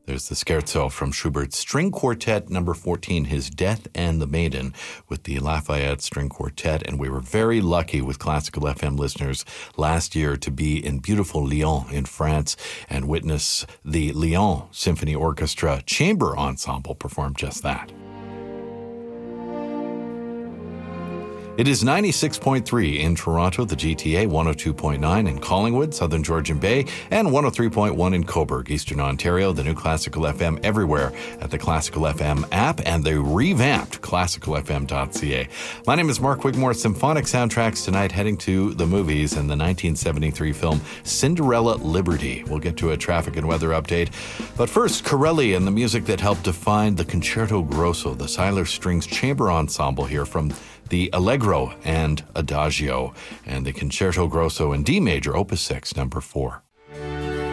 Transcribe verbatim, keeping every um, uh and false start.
There's the scherzo from Schubert's String Quartet number fourteen, His Death and the Maiden, with the Lafayette String Quartet. And we were very lucky with Classical F M listeners last year to be in beautiful Lyon in France and witness the Lyon Symphony Orchestra Chamber Ensemble perform just that. It is ninety-six point three in Toronto, the G T A, one oh two point nine in Collingwood, Southern Georgian Bay, and one oh three point one in Cobourg, Eastern Ontario. The new Classical F M everywhere at the Classical F M app and the revamped classical f m dot c a. My name is Mark Wigmore. Symphonic soundtracks tonight, heading to the movies and the nineteen seventy-three film Cinderella Liberty. We'll get to a traffic and weather update. But first, Corelli and the music that helped define the Concerto Grosso, the Seiler Strings Chamber Ensemble here from the Allegro and Adagio, and the Concerto Grosso in D major, Opus six, number four.